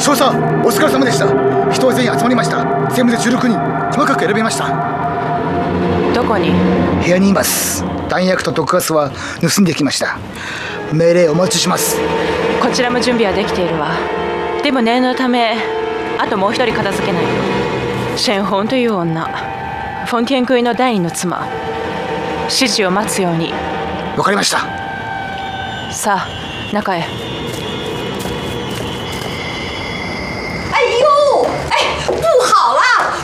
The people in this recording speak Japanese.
少佐、お疲れ様でした。人は全員集まりました。全部で16人、細かく選びました。 どこに？ 部屋にいます。弾薬と毒ガスは盗んできました。命令お待ちします。 こちらも準備はできているわ。でも念のためあともう一人片付けないと。シェンホンという女、フォンティエンクイの第二の妻。指示を待つように。 わかりました。 さあ中へ。